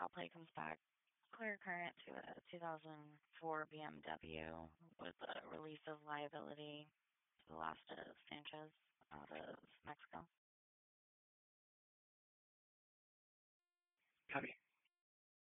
foul play comes back clear current to a 2004 BMW with a release of liability to the last of Sanchez out of Mexico. Copy.